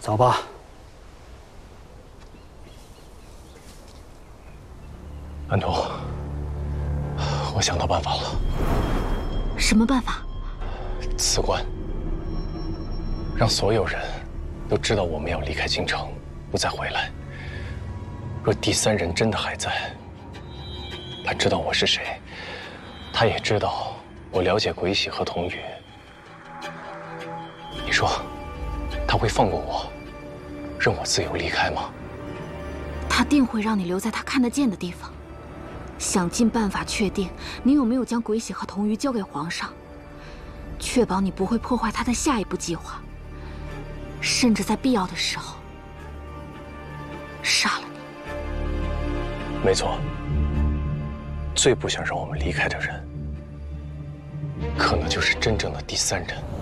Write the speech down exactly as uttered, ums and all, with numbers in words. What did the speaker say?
走吧。 安徒，我想到办法了。 什么办法？ 辞官，让所有人都知道我们要离开京城，不再回来。若第三人真的还在，他知道我是谁，他也知道我了解鬼玺和童宇。你说，他会放过我，任我自由离开吗？ 他定会让你留在他看得见的地方，想尽办法确定你有没有将鬼玺和童鱼交给皇上，确保你不会破坏他的下一步计划，甚至在必要的时候杀了你。 没错，最不想让我们离开的人，可能就是真正的第三人。